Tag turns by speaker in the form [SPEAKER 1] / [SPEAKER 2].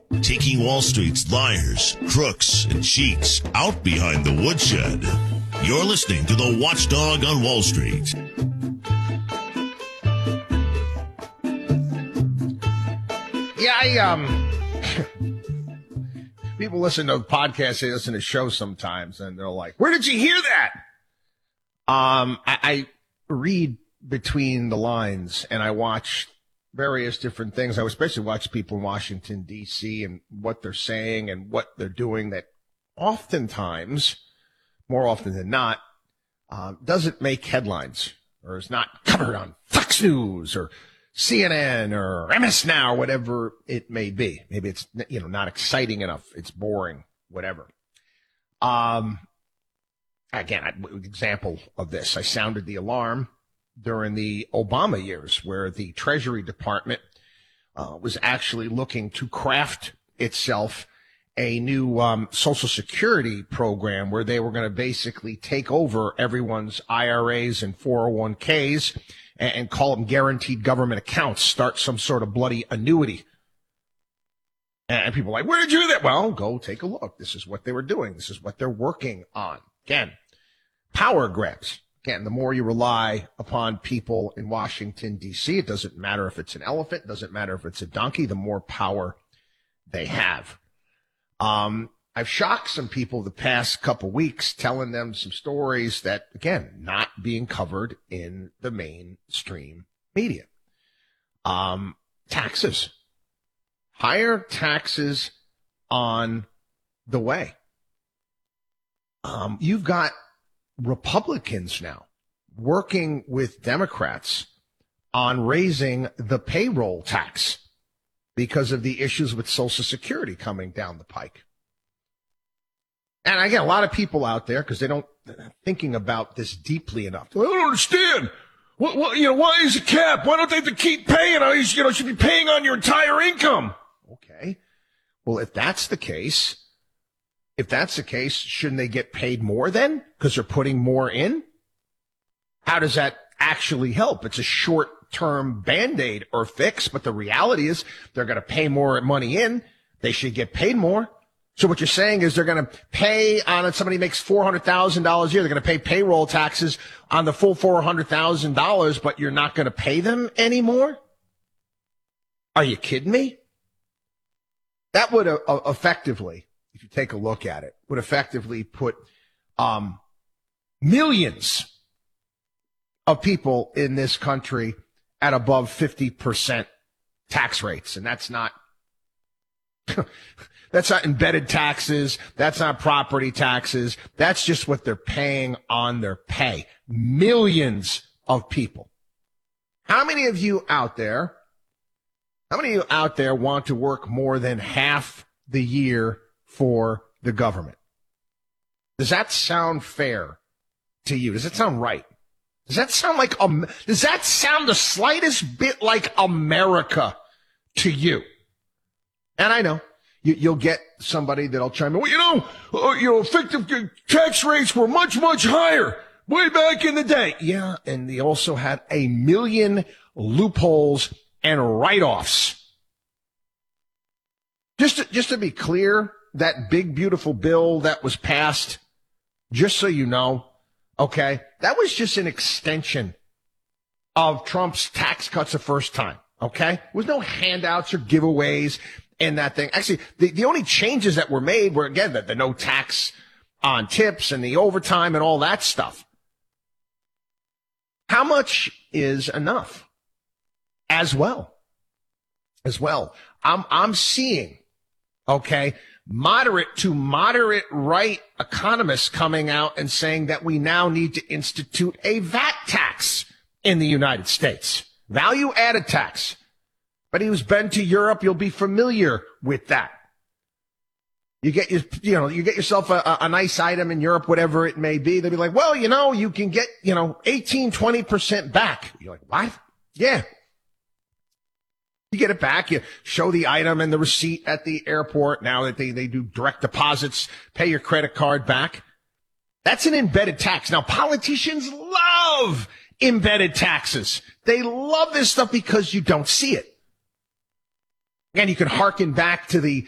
[SPEAKER 1] taking Wall Street's liars, crooks, and cheats out behind the woodshed. You're listening to the Watchdog on Wall Street.
[SPEAKER 2] People listen to podcasts, they listen to shows sometimes, and they're like, where did you hear that? I read between the lines, and I watch various different things. I especially watch people in Washington, D.C., and what they're saying and what they're doing that oftentimes, more often than not, doesn't make headlines or is not covered on Fox News or CNN or MS Now or whatever it may be. Maybe it's, not exciting enough. It's boring, whatever. Again, example of this, I sounded the alarm during the Obama years where the Treasury Department was actually looking to craft itself a new Social Security program where they were going to basically take over everyone's IRAs and 401ks and call them guaranteed government accounts, start some sort of bloody annuity. And people are like, where did you do that? Well, go take a look. This is what they were doing. This is what they're working on. Again, power grabs. Again, the more you rely upon people in Washington, D.C., it doesn't matter if it's an elephant, it doesn't matter if it's a donkey, the more power they have. I've shocked some people the past couple weeks telling them some stories that, again, not being covered in the mainstream media. Taxes. Higher taxes on the way. You've got Republicans now working with Democrats on raising the payroll tax because of the issues with Social Security coming down the pike. And again, a lot of people out there, because they're thinking about this deeply enough. I don't understand. Why is it cap? Why don't they have to keep paying? Should be paying on your entire income. Okay. Well, if that's the case, shouldn't they get paid more then? Because they're putting more in? How does that actually help? It's a short-term Band-Aid or fix, but the reality is they're going to pay more money in. They should get paid more. So what you're saying is they're going to pay on somebody makes $400,000 a year. They're going to pay payroll taxes on the full $400,000, but you're not going to pay them anymore? Are you kidding me? That would effectively, if you take a look at it, would effectively put millions of people in this country at above 50% tax rates. And that's not that's not embedded taxes. That's not property taxes. That's just what they're paying on their pay. Millions of people. How many of you out there want to work more than half the year for the government? Does that sound fair to you? Does that sound right? Does that sound the slightest bit like America to you? And I know you'll get somebody that'll chime in. Well, effective tax rates were much, much higher way back in the day. Yeah, and they also had a million loopholes and write-offs. Just to be clear, that big, beautiful bill that was passed, just so you know, okay, that was just an extension of Trump's tax cuts the first time, okay? There was no handouts or giveaways in that thing. Actually, the only changes that were made were, again, the no tax on tips and the overtime and all that stuff. How much is enough? As well. I'm seeing, okay, moderate to moderate right economists coming out and saying that we now need to institute a VAT tax in the United States. Value added tax. But who's been to Europe, you'll be familiar with that. You get yourself a nice item in Europe, whatever it may be. They'll be like, well, you can get, 18, 20% back. You're like, what? Yeah. You get it back. You show the item and the receipt at the airport. Now that they do direct deposits, pay your credit card back. That's an embedded tax. Now, politicians love embedded taxes. They love this stuff because you don't see it. And you can hearken back to the